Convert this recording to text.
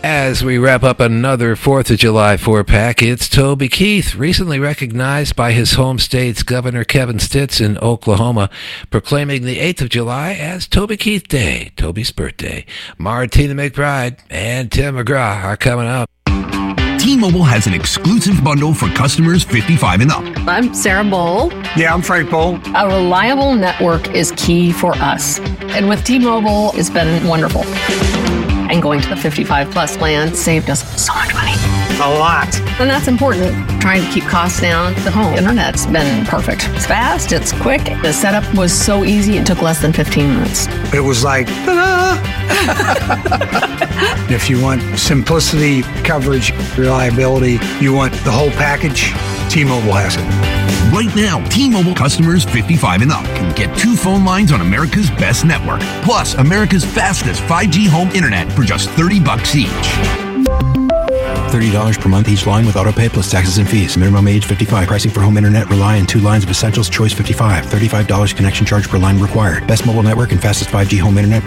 As we wrap up another 4th of July 4-pack, it's Toby Keith, recently recognized by his home state's Governor Kevin Stitt in Oklahoma, proclaiming the 8th of July as Toby Keith Day, Toby's birthday. Martina McBride and Tim McGraw are coming up. T-Mobile has an exclusive bundle for customers 55 and up. I'm Sarah Bowl. Yeah, I'm Frank Bowl. A reliable network is key for us. And with T-Mobile, it's been wonderful. And going to the 55 plus plan saved us so much money. A lot. And that's important. Trying to keep costs down. The home internet's been perfect. It's fast, it's quick. The setup was so easy, it took less than 15 minutes. It was like, ta-da! If you want simplicity, coverage, reliability, you want the whole package, T-Mobile has it. Right now, T-Mobile customers 55 and up can get 2 phone lines on America's best network, plus America's fastest 5G home internet for just $30 each. $30 per month each line with autopay plus taxes and fees. Minimum age 55. Pricing for home internet rely on 2 lines of Essentials Choice 55. $35 connection charge per line required. Best mobile network and fastest 5G home internet